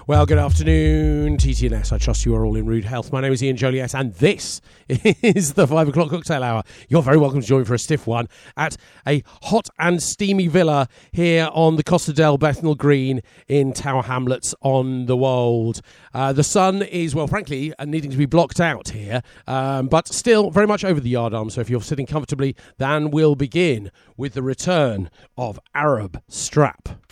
Well, good afternoon, TTNS. I trust you are all in rude health. My name is Ian Joliet, and this is the 5 o'clock cocktail hour. You're very welcome to join for a stiff one at a hot and steamy villa here on the Costa del Bethnal Green in Tower Hamlets on the Wold. The sun is, well, frankly, needing to be blocked out here, but still very much over the yardarm. So if you're sitting comfortably, then we'll begin with the return of Arab Strap.